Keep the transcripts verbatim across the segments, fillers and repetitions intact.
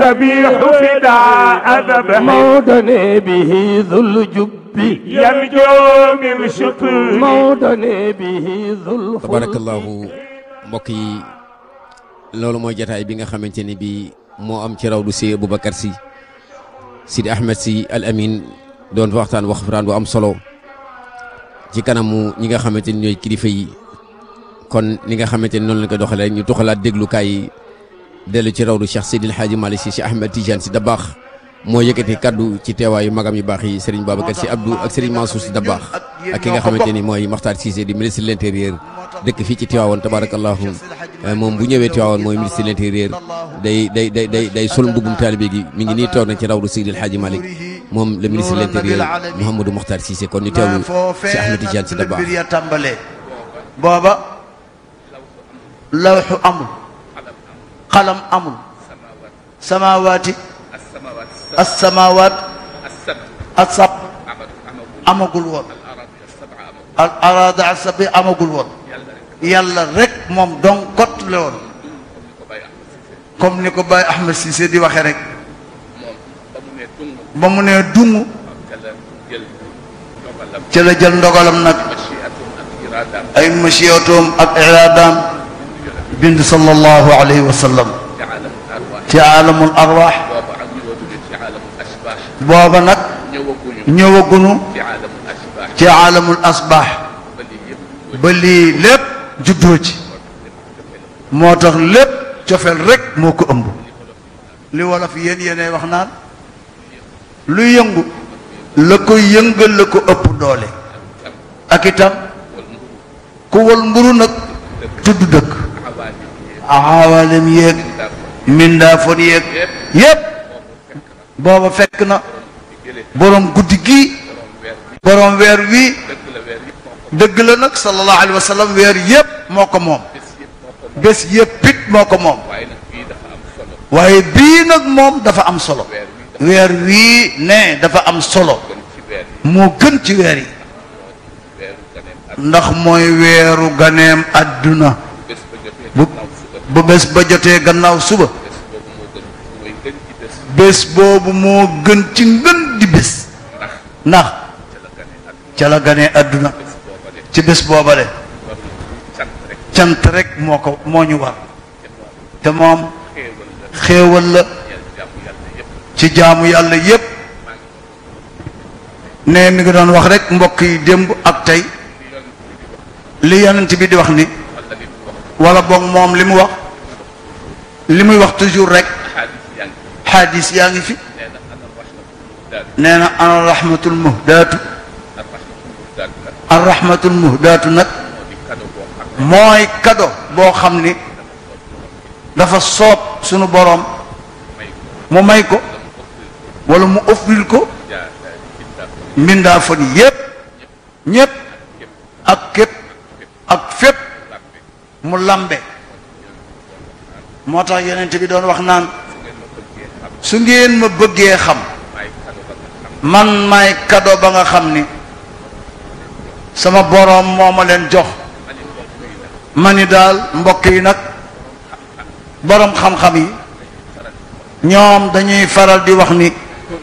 تبيح فداء ذبح مودني به ذو الجب يرجو من شكر مودني به ذو الخلق. tabarakallahu mbokk yi loolu mooy jataay bi nga xamante ni bi moo am ci rawdu si Boubacar Sy Sidi Ahmed Sy Al Amin doon fa waxtaan waxtaan bu am solo ci kanamu ñi nga xamante ni ñooy kilifa yi. kon ni nga xamante ni noonu lañ ko doxalee ñu tuxalaat déglukaay yi dellu ci rawdu Cheikh Seydi El Hadji Malick Sy Cheikh Ahmed Tidiane Sy Dabakh moo yëkkati kaddu ci teewaayu magam yu baax yi Serigne Babacar Sy Abdou ak Serigne Mansour Sy Dabakh ak ki nga xamante ni mooy Makhtar Cissé di ministre de l'intérieur dëkk fii ci Tivaouane tabarakallahu moom bu ñëwee Tivaouane mooy ministre de l'intérieur day day day day day sol mbubum taalibe gi mi ngi nii toog na ci rawdu Seydi El Hadji Malick moom le ministre de l'intérieur Mouhamadou Makhtar Cissé kon ñu teewlu Cheikh Ahmed Tidiane Sy Dabakh. booba lawxu amul xalam amul samawaati as-samawaat as-sab amagul woon al arada as-sabi amagul woon yàlla rek moom donc kot le woon comme ni ko Baye Ahmed Cissé di waxe rek ba mu nee dungu ca la jël ndogalam nag ay machiyatoom ak iraadaam bind sallallahu alayhi wa sallam ci aalamul arwaax booba nag ñëwagunu ci aalamul asbaax ba lii lépp juddoo ci moo tax lépp cofeel rek moo ko ëmb li wala fi yéen yéenay wax naan lu yëngu la ko yëngal la ko ëpp doole ak itam ku wal mburu nag tudd dëkk awaalim yéeg mindaafoon yéeg yépp booba fekk na boroom guddi gii boroom weer wii dëgg la nag sallallahu alayhi wa sallam weer yépp moo ko moom bés yépp it moo ko moom waaye bii nag moom dafa am solo weer wii ne dafa am solo moo gën ci weer yi ndax mooy weeru ganeem àdduna bu bu bés ba jotee gannaaw suba bés boobu moo gën ci ngën di bés ndax ca la ganee àdduna ci bés boobale cant rek moo ko moo ñu war te moom xéewal la ci jaamu yàlla yépp ne mi ngi doon wax rek mbokk yi démb ak tey li yonent bi di wax ni wala boog moom li mu wax li muy wax toujours rek xaadis yaa ngi fi nee na ana rahmatul muhdaatu ar rahmatul muhdaatu nag mooy kado boo xam ni dafa soob sunu boroom mu may ko wala mu offril ko mbindaa fan yépp ñépp ak képp ak fépp mu lambe moo tax yonent bi doon wax naan su ngeen ma bëggee xam man maay kado ba nga xam ni sama boroom moo ma leen jox ma ni daal mbokk yi nag boroom xam-xam yi ñoom dañuy faral di wax ni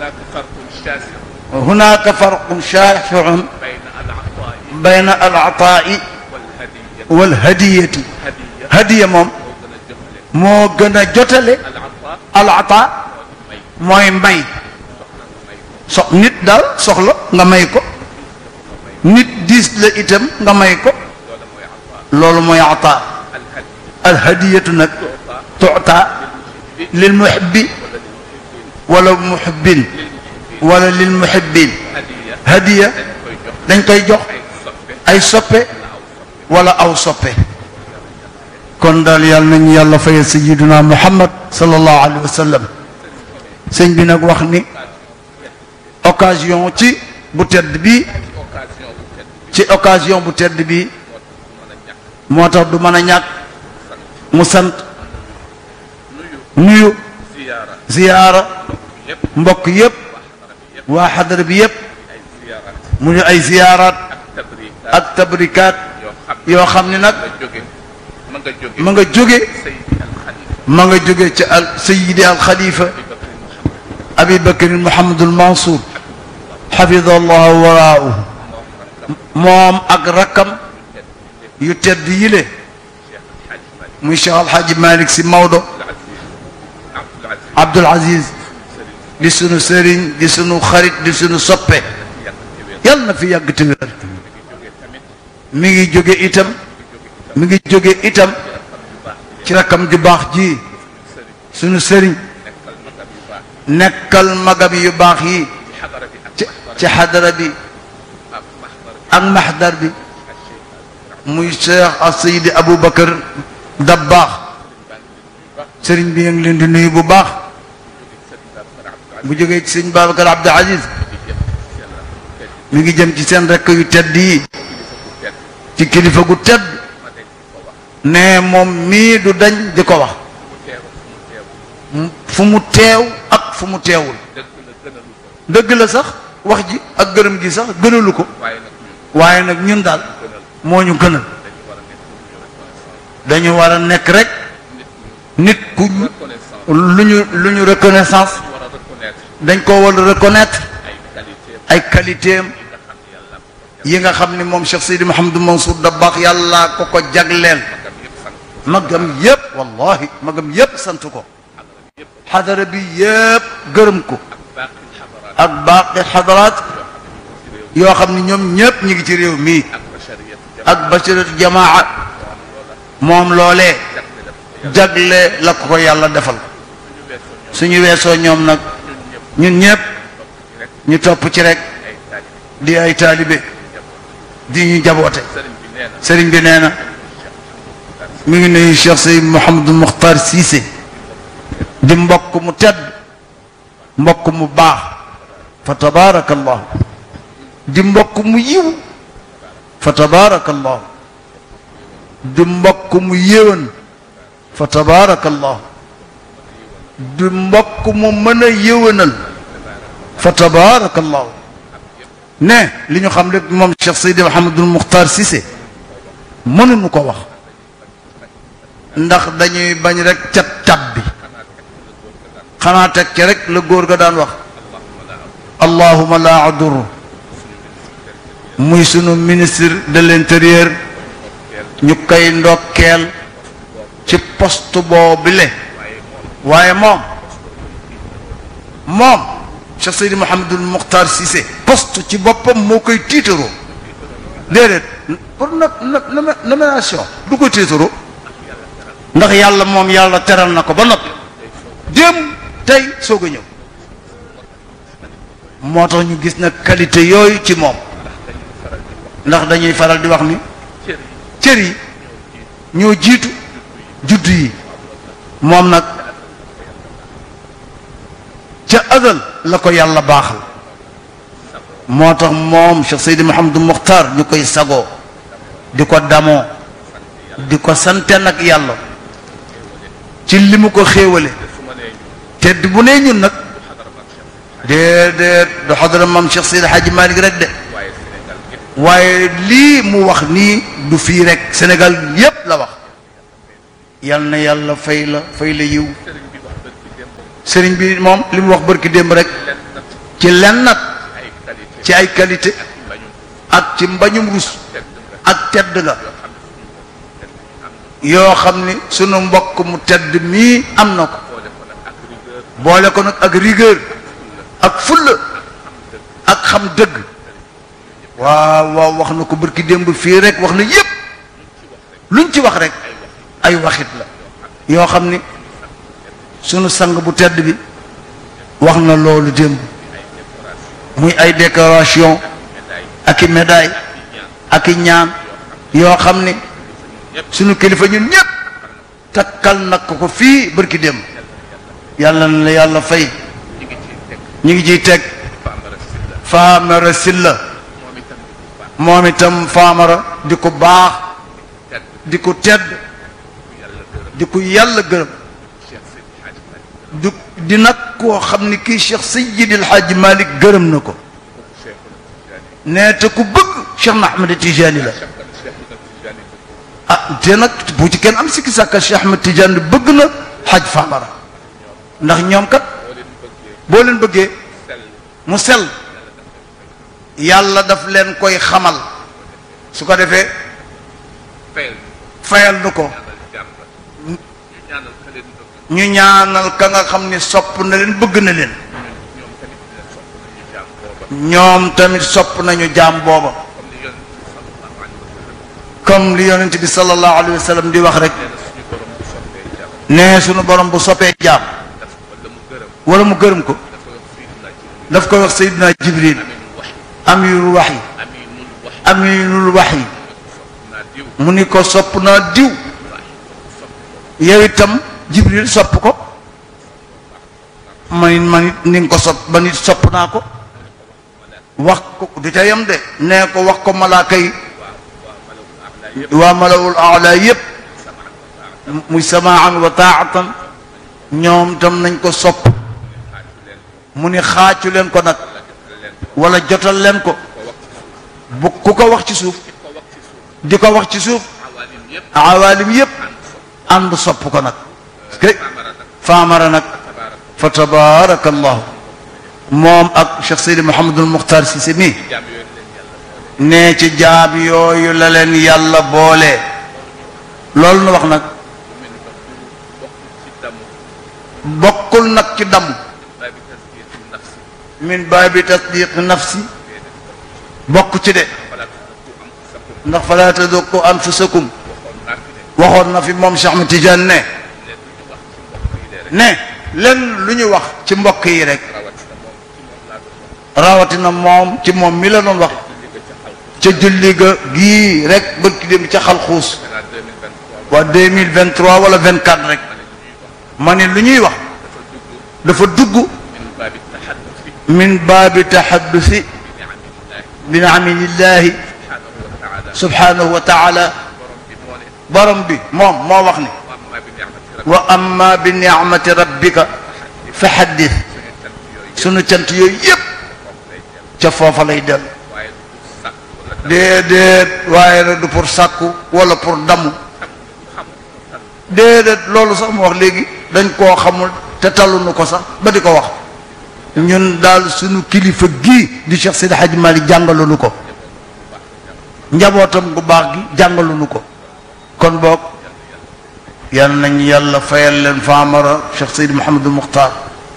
hunaaka farqun shaasi'un bayna al ataa'i wal hadiyati hadiya moom moo gën a jotale al ataa mooy may so nit daal soxla nga may ko nit diis la itam nga may ko loolu mooy ataa al hadiyatu nag tu'ta lil muhibbi wala muhibbin wala lil muhibbin hadiya dañ koy jox ay soppe wala aw soppe kon daal yàlla nañu yàlla fayal sayyiduna muhammad sallallahu alayhi wa sallam sëñ bi nag wax ni occasion ci bu tedd bi ci occasion bu tedd bi moo tax du mën a ñàkk mu sant nuyu ziyaara mbokk yépp waa xadara bi yépp mu ñu ay ziyaaraat ak tabrikaat yoo xam ni nag ma nga jóge ma nga jóge ci al sayyidi al xalifa abi bakr Mouhamadul Mansour xafidallahu waraahu moom ak rakkam yu tedd yile muy Cheikh Alhaji Malick Sy Maodo Abdoul Aziz di sunu sëriñ di sunu xarit di sunu soppe yàlla na fi yàgg te wér mi ngi jóge itam mi ngi jóge itam ci rakkam ju baax ji sunu sëriñ nekkal magam yu baax yi ci xadara bi ak maxdar bi muy Cheikh Seydi Aboubacar Dabbaax sëriñ bi ngi leen di nuyu bu baax bu jógee ci sëriñ Babacar Abdou Aziz mi ngi jëm ci seen rekk yu tedd yi ci kilifa gu tedd ne moom mii du dañ di ko wax fu mu teew ak fu mu teewul dëgg la sax wax ji ak gërëm gi sax gënalu ko waaye nag ñun daal moo ñu gënal dañu war a nekk rek nit ku lu ñu lu ñu reconnaissance dañ ko war a reconnaître ay qualité am yi nga xam ni moom Cheikh Seydi Mouhamadou Mansour Dabakh yàlla ko ko jagleel magam yépp wallahi magam yépp sant ko xadara bi yépp gërëm ko ak baaqi xadaraat yoo xam ni ñoom ñépp ñu ngi ci réew mii ak basharat jamaa moom loolee jagle la ko ko yàlla defal suñu weesoo ñoom nag ñun ñépp ñu topp ci rek di ay taalibe di ñu jaboote sëriñ bi nee na mi ngi nuyu Cheikh Seyd Mouhamadou Mokhtar Cissé di mbokk mu tedd mbokk mu baax fa tabaarakallahu di mbokk mu yiw fa tabaarakallahu di mbokk mu yéwén fa tabaarakallahu di mbokk mu mën a yéwénal fa tabaarakallahu ne li ñu xam rek moom Cheikh Seydi Mouhamadou Mokhtar Cissé mënuñu ko wax ndax dañuy bañ rek ca tab bi xanaa teg ca rek la góor ga daan wax allahuma la adur muy sunu ministre de l'intérieur ñu koy ndokkeel ci poste boobule waaye moom moom Cheikh Seydi Mouhamadou Mokhtar Cissé poste ci boppam moo koy tiitaroo déedéet pour nag nomination du koy tiitaroo ndax yàlla moom yàlla teral na ko ba noppi démb tey soog a ñëw moo tax ñu gis na qualité yooyu ci moom ndax dañuy faral di wax ni cër yi ñoo jiitu juddu yi moom nag ca azal la ko yàlla baaxal moo tax moom Cheikh Seydi Mouhamadou Mokhtar ñu koy sagoo di ko damoo di ko sante nag yàlla ci li mu ko xéewale te bu nee ñun nag déedéet du xadara maam Cheikh Seydi Hadji Malick rek de waaye lii mu wax nii du fii rek Sénégal yépp la wax yal na yàlla fay la fay la yiw sëriñ bi moom li mu wax bërki démb rek ci lenn nag ci ay qualité ak ci mbañum rus ak tedd nga yoo xam ni sunu mbokk mu tedd mii am na ko boole ko nag ak rigueur ak fulla ak xam dëgg waaw waaw wax na ko bërki démb fii rek wax na yépp luñ ci wax rek ay waxit la yoo xam ni sunu sang bu tedd bi wax na loolu démb muy ay décoration ak i médaille ak i ñaan yoo xam ni sunu kilifa ñun ñépp takkal nag ko ko fii bërki démb yàlla na la yàlla fay ñu ngi ciy teg Famara Silla moom itam Famara di ko baax di ko tedd di ko yàlla gërëm du di nag koo xam ni kii Cheikh Seydi El Hadji Malick gërëm na ko nee te ku bëgg Cheikh na Ahmed Tijani la ah te nag bu ci kenn am sikki sàkka Cheikh Ahmed Tijani bëgg na Hadj Famara ndax ñoom kat boo leen bëggee mu sell yàlla daf leen koy xamal su ko defee fayal nu ko ñu ñaanal ka nga xam ni sopp na leen bëgg na leen ñoom tamit sopp nañu jaam booba comme li yonent bi sallallahu alayhi wa sallam di wax rek ne sunu borom bu soppee jaam wala mu gërëm ko daf koy wax Seydina Jibril amirul wahyi aminul wahyi mu ni ko sopp naa diw yow itam Jibril sopp ko man man it ni nga ko sopp ba nit sopp naa ko wax ko du ca yem de nee ko wax ko malaaka yi waa malawul aala yépp muy samaan wa taatan ñoom tam nañ ko sopp mu ni xaacu leen ko nag wala jotal leen ko bu ku ko wax ci suuf di ko wax ci suuf awaalim yépp ànd sopp ko nag kay faamara nag fa tabarakallahu moom ak Cheikh Seydi Mouhamadul Mukhtar Cissé mi nee ci jaab yooyu la leen yàlla boole loolu nu wax nag bokkul nag ci damm min baabi tasdiq nafsi bokk ci de ndax fala tadukku anfusakum waxoon na fi moom Cheikh Ahmed Tidiane ne ne lenn lu ñu wax ci mbokk yi rek rawatina moom ci moom mi la doon wax ca julli ga gii rek bërki dem ca xalxuus waa deux mille vingt-trois wala vingt-quatre rek ma ne lu ñuy wax dafa dugg min baabi taxaddusi bi ni'amillahi subhanahu wa taala borom bi moom moo wax ni wa amma bi ni'mati rabbika fa haddith sunu cant yooyu yépp ca foofa lay dellu déedéet waaye nag du pour sàkku wala pour damu déedéet loolu sax mu wax léegi dañ koo xamul te talunu ko sax ba di ko wax ñun daal sunu kilifa gii di Cheikh Seydi Hadji Malick jàngalunu ko njabootam gu baax gi jàngalunu ko kon boog yal nañ yàlla fayal leen faamara Cheikh Seydi Mouhamadul Mukhtar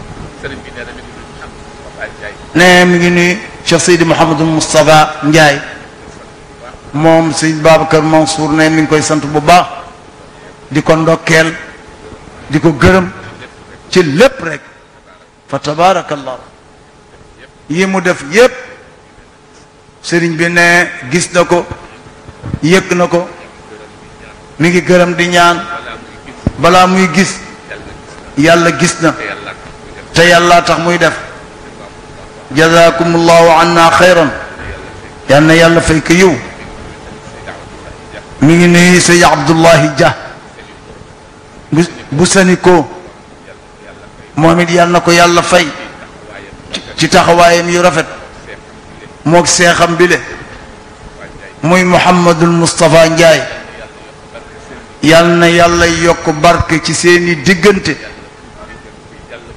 ne mi ngi nuyu Cheikh Seydi Mouhamadul Moustapha Ndiaye moom Seydi Babacar Mansour ne mi ngi koy sant bu baax di ko ndokkeel di ko gërëm ci lépp rek fa tabarakallah yi mu def yépp sëriñ bi ne gis na ko yëg na ko mi ngi gërëm di ñaan balaa muy gis yàlla gis na te yàlla tax muy def jazakumullahu anna xayran yal na yàlla fay ko yiw mi ngi nuyu Seydi Abdullahi Dia bu bu sani ko moom it yal na ko yàlla fay ci taxawaayam yu rafet moog seexam bile muy Mouhamadul Moustapha Ndiaye yal na yàlla yokk barke ci seeni diggante